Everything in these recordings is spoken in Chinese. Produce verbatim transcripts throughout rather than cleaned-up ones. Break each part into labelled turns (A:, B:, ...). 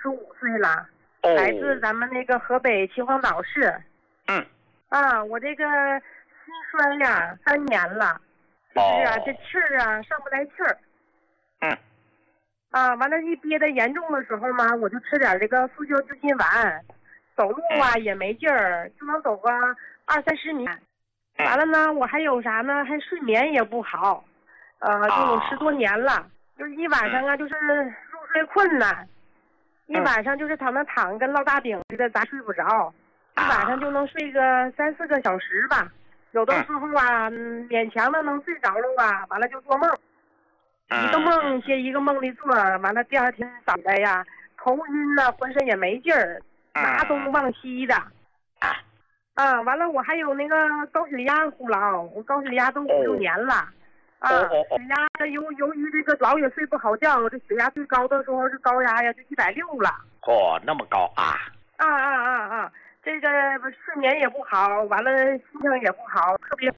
A: 十五岁了，
B: 哦，
A: 来自咱们那个河北秦皇岛市。
B: 嗯，
A: 啊，我这个心衰呀，三年了，就是啊，
B: 哦
A: 这气儿啊上不来气儿。
B: 嗯，
A: 啊，完了，一憋得严重的时候嘛，我就吃点这个速效救心丸，走路啊也没劲儿，就能走个二三十米。完了呢，我还有啥呢？还睡眠也不好，呃，就有十多年了，就是一晚上啊，就是入睡困难，一晚上就是躺那躺跟烙大饼似的，咋睡不着，一晚上就能睡个三四个小时吧，有的时候啊，嗯勉强的能睡着了吧，完了就做梦，一个梦接一个梦里做，完了第二天早来呀，头晕呐、浑身也没劲儿，拿东忘西的。啊，完了，我还有那个高血压，胡老，我高血压都五六年了，啊，血压由由于这个老也睡不好觉，这血压最高的时候是高压呀，就一百六了。
B: 嚯、哦，那么高啊！
A: 啊啊啊啊！这个睡眠也不好，完了心情也不好，特别。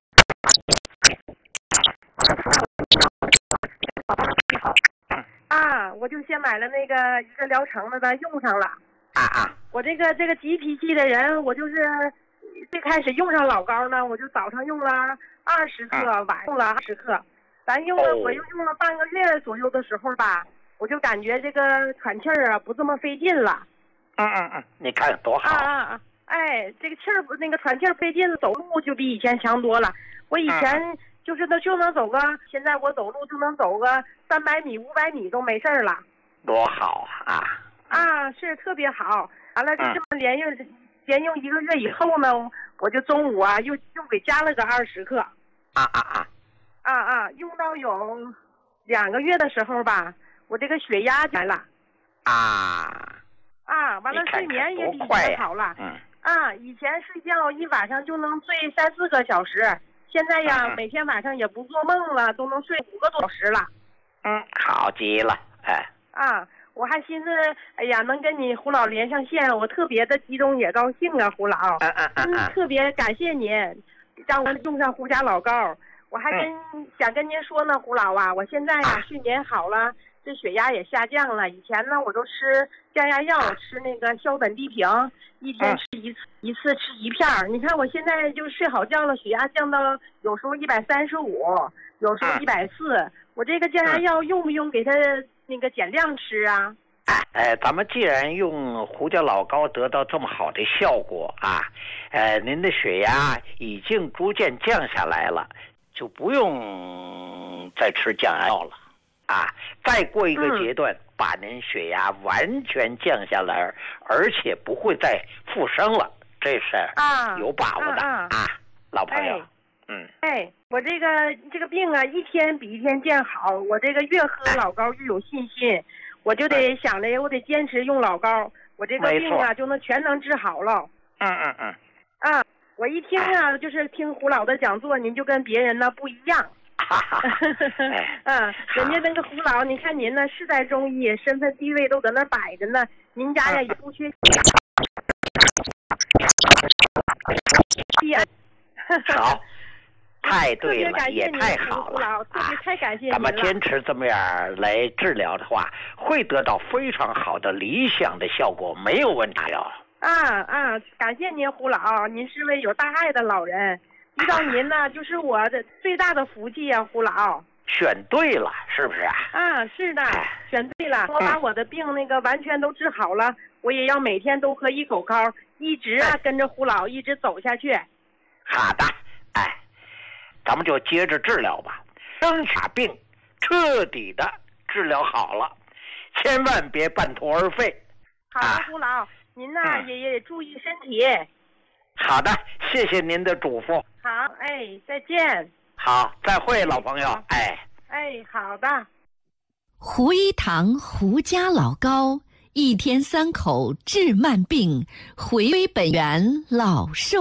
A: 啊，我就先买了那个一个疗程的吧，用上了。
B: 啊啊！
A: 我这个这个急脾气的人，我就是。最开始用上老膏呢，我就早上用了二十克，嗯、晚上用了二十克。咱用了，我又用了半个月左右的时候吧，我就感觉这个喘气儿啊不这么费劲了。
B: 嗯嗯嗯，你看多好！
A: 啊啊啊！哎，这个气儿那个喘气儿费劲，走路就比以前强多了。我以前就是都就能走个，现在我走路就能走个三百米、五百米都没事儿了。
B: 多好啊！
A: 啊，是特别好。完了，就这么连用。嗯连用一个月以后呢，我就中午啊又又给加了个二十克。
B: 啊啊啊！
A: 啊啊！用到有两个月的时候吧，我这个血压来了。
B: 啊
A: 啊！完了，睡眠也比以前好了。
B: 嗯。
A: 啊，以前睡觉一晚上就能睡三四个小时，现在呀，嗯、每天晚上也不做梦了，都能睡五个多小时了。
B: 嗯，好极了，哎。
A: 啊。我还寻思，哎呀，能跟你胡老连上线，我特别的激动也高兴啊，胡老，
B: 嗯嗯嗯嗯，
A: 特别感谢您，让我用上胡家老膏。我还跟、
B: 嗯、
A: 想跟您说呢，胡老啊，我现在呀、啊、睡眠好了，这血压也下降了。以前呢，我都吃降压药，吃那个硝苯地平，一天吃一次，嗯、一次吃一片儿。你看我现在就睡好觉了，血压降到有时候一百三十五，有时候一百四。我这个降压药用不用给它？那个减量吃啊！
B: 哎，咱们既然用胡椒老膏得到这么好的效果啊，呃，您的血压已经逐渐降下来了，就不用再吃降压药了啊！再过一个阶段，嗯、把您血压完全降下来，而且不会再复升了，这是有把握的 啊, 啊, 啊，老朋友。
A: 哎嗯，哎，我这个这个病啊，一天比一天见好。我这个越喝老膏越有信心，我就得想着我得坚持用老膏，我这个病啊就能全能治好了。
B: 嗯嗯嗯。
A: 啊，我一听啊，就是听胡老的讲座，您就跟别人呢不一样。
B: 哈哈。
A: 嗯，人家那个胡老，你看您呢世代中医，身份地位都在那摆着呢，您家呀也不缺。
B: 好。太对了，也太好了啊！
A: 太感谢您了。
B: 咱们坚持这么样来治疗的话，会得到非常好的理想的效果，没有问题哦。
A: 啊啊！感谢您，胡老，您是位有大爱的老人，遇到您呢，就是我的最大的福气呀、啊，胡老。
B: 选对了，是不是啊？
A: 啊，是的，选对了。我把我的病那个完全都治好了，嗯、我也要每天都喝一口膏，一直啊跟着胡老一直走下去。
B: 好的，哎。咱们就接着治疗吧，让把病彻底的治疗好了，千万别半途而废。
A: 好的，胡老，啊、您呢、嗯、也也注意身体。
B: 好的，谢谢您的嘱咐。
A: 好，哎，再见。
B: 好，再会，老朋友。哎，
A: 哎，好的。
C: 胡一堂胡家老膏，一天三口治慢病，回归本源老寿。